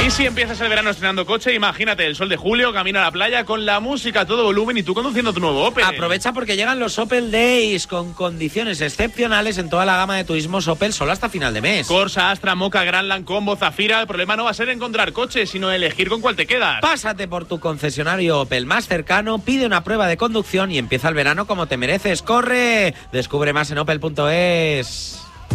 Y si empiezas el verano estrenando coche, imagínate el sol de julio, camino a la playa con la música a todo volumen y tú conduciendo tu nuevo Opel. Aprovecha porque llegan los Opel Days con condiciones excepcionales en toda la gama de turismos Opel solo hasta final de mes. Corsa, Astra, Moka, Grandland, Combo, Zafira. El problema no va a ser encontrar coche, sino elegir con cuál te quedas. Pásate por tu concesionario Opel más cercano, pide una prueba de conducción y empieza el verano como te mereces. ¡Corre! Descubre más en opel.es.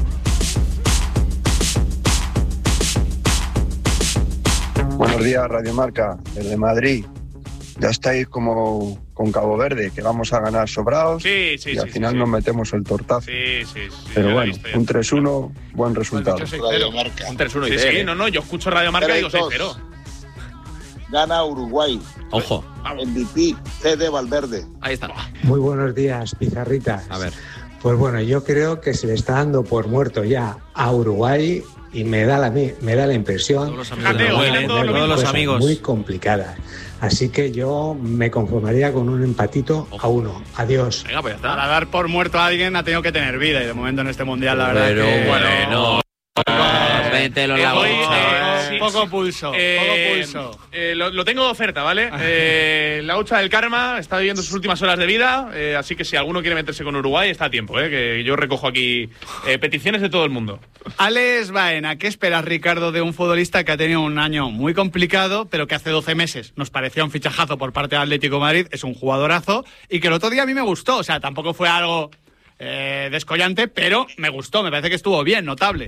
Buenos días, Radio Marca, desde Madrid. Ya estáis como con Cabo Verde, que vamos a ganar sobrados y al final nos metemos el tortazo. Sí. Pero bueno, un 3-1, buen resultado. Radio Marca. Un 3-1 no, yo escucho Radio Marca y digo 6-0. Gana Uruguay. Ojo. MVP, CD Valverde. Ahí está. Muy buenos días, Pizarritas. A ver. Pues bueno, yo creo que se le está dando por muerto ya a Uruguay y me da la impresión todos los amigos muy complicadas. Así que yo me conformaría con un empatito a 1. Adiós. Venga, pues ya está. Para dar por muerto a alguien ha tenido que tener vida y de momento en este mundial la verdad que... Bueno, mételo en la bolsa. Poco pulso. Lo tengo de oferta, ¿vale? La hucha del karma está viviendo sus últimas horas de vida, así que si alguno quiere meterse con Uruguay está a tiempo, que yo recojo aquí peticiones de todo el mundo. Alex Baena, ¿qué esperas, Ricardo, de un futbolista que ha tenido un año muy complicado, pero que hace 12 meses nos parecía un fichajazo por parte del Atlético de Madrid? Es un jugadorazo y que el otro día a mí me gustó, o sea, tampoco fue algo descollante, pero me gustó, me parece que estuvo bien, notable.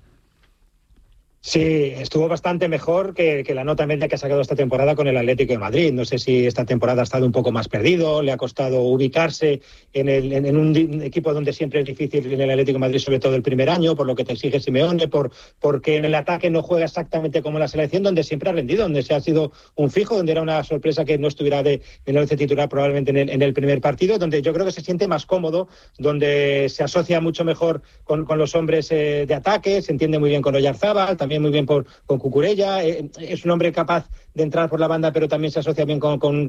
Sí, estuvo bastante mejor que la nota media que ha sacado esta temporada con el Atlético de Madrid. No sé si esta temporada ha estado un poco más perdido, le ha costado ubicarse en un equipo donde siempre es difícil en el Atlético de Madrid, sobre todo el primer año, por lo que te exige Simeone, porque en el ataque no juega exactamente como la selección, donde siempre ha rendido, donde se ha sido un fijo, donde era una sorpresa que no estuviera en el 11 titular probablemente en el primer partido, donde yo creo que se siente más cómodo, donde se asocia mucho mejor con los hombres de ataque, se entiende muy bien con Oyarzábal, también muy bien con Cucurella, es un hombre capaz de entrar por la banda, pero también se asocia bien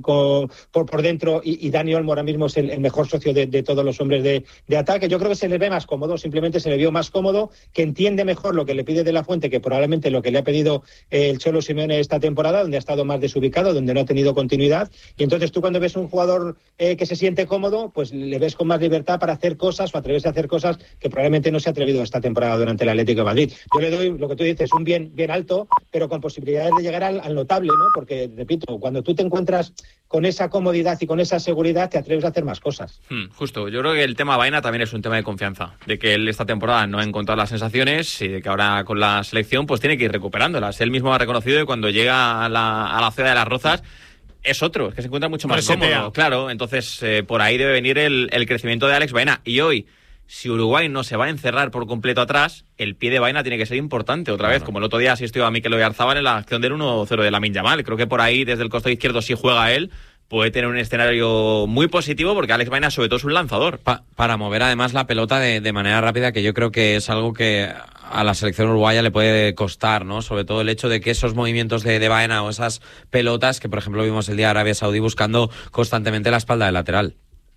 por dentro, y Dani Olmo ahora mismo es el mejor socio de todos los hombres de ataque. Yo creo que se le ve más cómodo, simplemente se le vio más cómodo, que entiende mejor lo que le pide De La Fuente, que probablemente lo que le ha pedido el Cholo Simeone esta temporada, donde ha estado más desubicado, donde no ha tenido continuidad, y entonces tú cuando ves un jugador que se siente cómodo, pues le ves con más libertad para hacer cosas o atreverse a hacer cosas que probablemente no se ha atrevido esta temporada durante el Atlético de Madrid. Yo le doy lo que tú dices, un bien alto, pero con posibilidades de llegar al notable, ¿no? Porque, repito, cuando tú te encuentras con esa comodidad y con esa seguridad, te atreves a hacer más cosas. Justo, yo creo que el tema Baena también es un tema de confianza, de que él esta temporada no ha encontrado las sensaciones y de que ahora con la selección pues tiene que ir recuperándolas. Él mismo ha reconocido que cuando llega a la ciudad de Las Rozas es otro, es que se encuentra mucho más cómodo. Claro, entonces por ahí debe venir el crecimiento de Alex Baena. Y hoy, si Uruguay no se va a encerrar por completo atrás, el pie de Baena tiene que ser importante otra vez, como el otro día asistió a Mikel Oyarzábal en la acción del 1-0 de Lamine Yamal. Creo que por ahí, desde el costado izquierdo, si juega él, puede tener un escenario muy positivo, porque Alex Baena sobre todo es un lanzador. Para mover además la pelota de manera rápida, que yo creo que es algo que a la selección uruguaya le puede costar, ¿no? Sobre todo el hecho de que esos movimientos de Baena o esas pelotas, que por ejemplo vimos el día de Arabia Saudí buscando constantemente la espalda del lateral.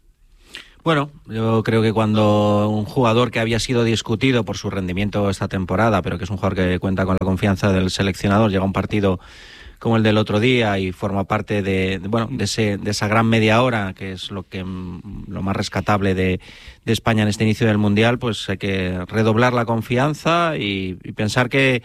Bueno, yo creo que cuando un jugador que había sido discutido por su rendimiento esta temporada, pero que es un jugador que cuenta con la confianza del seleccionador, llega a un partido como el del otro día y forma parte de esa gran media hora, que es lo más rescatable de España en este inicio del Mundial, pues hay que redoblar la confianza y pensar que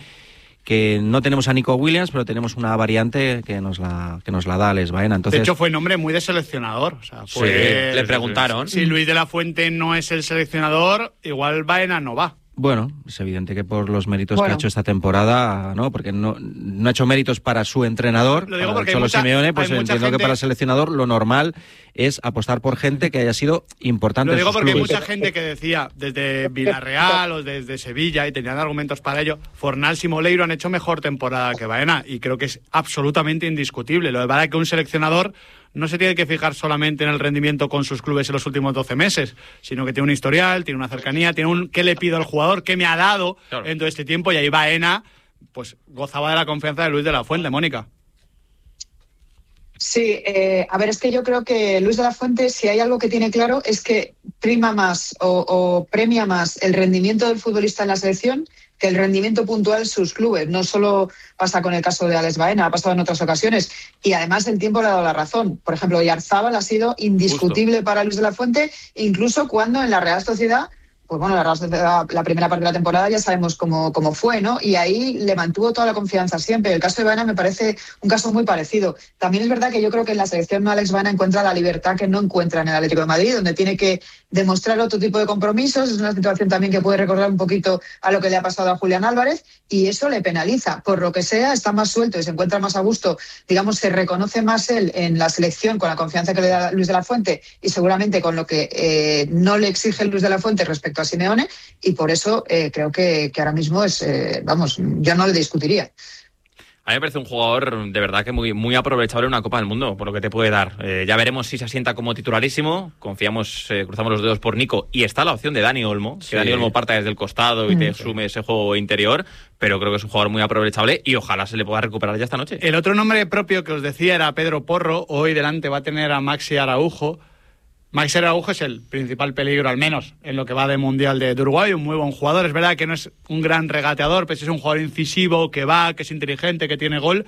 no tenemos a Nico Williams, pero tenemos una variante que nos la da Alex Baena. Entonces, de hecho, fue nombre muy de seleccionador. O sea, le preguntaron. Si Luis de la Fuente no es el seleccionador, igual Baena no va. Bueno, es evidente que por los méritos que ha hecho esta temporada, ¿no? Porque no ha hecho méritos para su entrenador, lo digo para porque Cholo Simeone, pues entiendo gente... que para el seleccionador lo normal es apostar por gente que haya sido importante. Lo digo en sus porque clubes. hay mucha gente que decía desde Villarreal o desde Sevilla, y tenían argumentos para ello, Fornals y Moleiro han hecho mejor temporada que Baena, y creo que es absolutamente indiscutible. Lo de verdad que un seleccionador no se tiene que fijar solamente en el rendimiento con sus clubes en los últimos 12 meses, sino que tiene un historial, tiene una cercanía, tiene un qué le pido al jugador, qué me ha dado en todo este tiempo, y ahí Baena pues gozaba de la confianza de Luis de la Fuente. Mónica. Sí, a ver, es que yo creo que Luis de la Fuente, si hay algo que tiene claro, es que prima más o premia más el rendimiento del futbolista en la selección que el rendimiento puntual en sus clubes. No solo pasa con el caso de Alex Baena, ha pasado en otras ocasiones. Y además el tiempo le ha dado la razón. Por ejemplo, Oyarzabal ha sido indiscutible para Luis de la Fuente, incluso cuando en la Real Sociedad, pues bueno, la primera parte de la temporada ya sabemos cómo fue, ¿no? Y ahí le mantuvo toda la confianza siempre. El caso de Baena me parece un caso muy parecido. También es verdad que yo creo que en la selección Alex Baena encuentra la libertad que no encuentra en el Atlético de Madrid, donde tiene que demostrar otro tipo de compromisos. Es una situación también que puede recordar un poquito a lo que le ha pasado a Julián Álvarez, y eso le penaliza. Por lo que sea, está más suelto y se encuentra más a gusto. Digamos, se reconoce más él en la selección con la confianza que le da Luis de la Fuente y seguramente con lo que no le exige Luis de la Fuente respecto a Simeone, y por eso creo que ahora mismo es, yo no le discutiría. A mí me parece un jugador de verdad que muy aprovechable en una Copa del Mundo, por lo que te puede dar. Ya veremos si se asienta como titularísimo. Confiamos, cruzamos los dedos por Nico. Y está la opción de Dani Olmo, que Dani Olmo parta desde el costado y te sume ese juego interior. Pero creo que es un jugador muy aprovechable y ojalá se le pueda recuperar ya esta noche. El otro nombre propio que os decía era Pedro Porro. Hoy delante va a tener a Maxi Araujo. Maxi Araujo es el principal peligro, al menos en lo que va de Mundial de Uruguay, un muy buen jugador. Es verdad que no es un gran regateador, pero es un jugador incisivo, que va, que es inteligente, que tiene gol.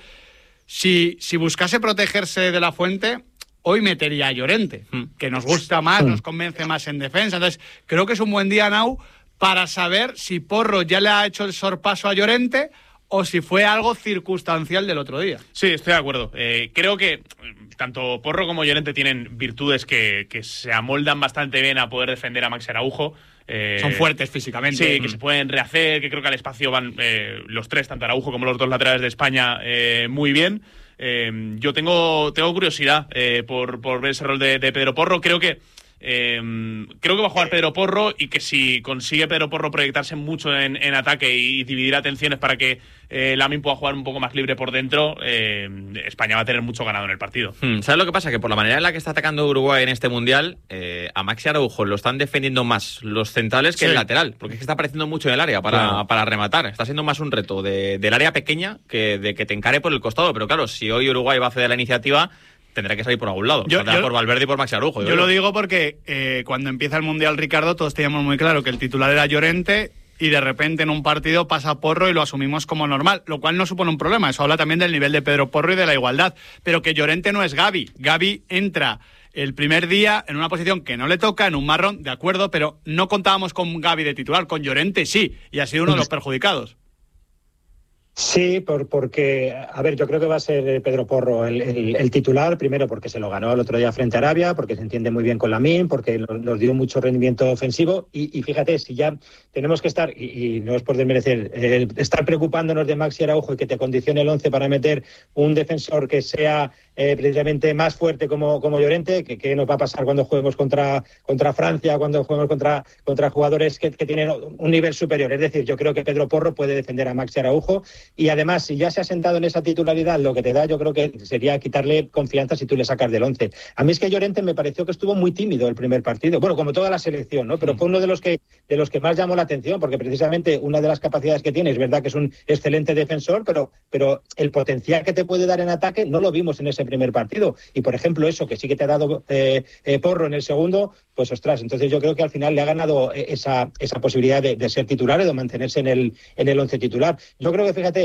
Si buscase protegerse de la Fuente, hoy metería a Llorente, que nos gusta más, nos convence más en defensa. Entonces, creo que es un buen día, Nau, para saber si Porro ya le ha hecho el sorpaso a Llorente o si fue algo circunstancial del otro día. Sí, estoy de acuerdo. Creo que tanto Porro como Llorente tienen virtudes que se amoldan bastante bien a poder defender a Maxi Araujo. Son fuertes físicamente. Sí, que se pueden rehacer, que creo que al espacio van los tres, tanto Araujo como los dos laterales de España, muy bien. Yo tengo curiosidad por ver ese rol de Pedro Porro. Creo que va a jugar Pedro Porro, y que si consigue Pedro Porro proyectarse mucho en ataque y dividir atenciones para que Lamine pueda jugar un poco más libre por dentro, España va a tener mucho ganado en el partido. ¿Sabes lo que pasa? Que por la manera en la que está atacando Uruguay en este Mundial, a Maxi Araujo lo están defendiendo más los centrales que el lateral, porque es que está apareciendo mucho en el área para rematar. Está siendo más un reto del área pequeña que de que te encare por el costado. Pero claro, si hoy Uruguay va a ceder la iniciativa, tendrá que salir por algún lado. Por Valverde y por Maxi Araujo. Yo lo digo porque cuando empieza el Mundial, Ricardo, todos teníamos muy claro que el titular era Llorente, y de repente en un partido pasa Porro y lo asumimos como normal, lo cual no supone un problema. Eso habla también del nivel de Pedro Porro y de la igualdad. Pero que Llorente no es Gavi. Gavi entra el primer día en una posición que no le toca, en un marrón, de acuerdo, pero no contábamos con Gavi de titular. Con Llorente sí, y ha sido uno de los perjudicados. Sí, porque, a ver, yo creo que va a ser Pedro Porro el titular, primero porque se lo ganó el otro día frente a Arabia, porque se entiende muy bien con Lamine, porque nos dio mucho rendimiento ofensivo, y fíjate, si ya tenemos que estar, y no es por desmerecer, estar preocupándonos de Maxi Araujo y que te condicione el 11 para meter un defensor que sea precisamente más fuerte como Llorente, que nos va a pasar cuando juguemos contra Francia, cuando juguemos contra jugadores que tienen un nivel superior. Es decir, yo creo que Pedro Porro puede defender a Maxi Araujo, y además, si ya se ha sentado en esa titularidad, lo que te da, yo creo que sería quitarle confianza si tú le sacas del 11. A mí es que Llorente me pareció que estuvo muy tímido el primer partido, bueno, como toda la selección, ¿no? Pero fue uno de los que más llamó la atención, porque precisamente una de las capacidades que tiene, es verdad que es un excelente defensor, pero el potencial que te puede dar en ataque no lo vimos en ese primer partido. Y, por ejemplo, eso que sí que te ha dado Porro en el segundo, pues ostras, entonces yo creo que al final le ha ganado esa posibilidad de ser titular y de mantenerse en el 11 titular. Yo creo que, fíjate,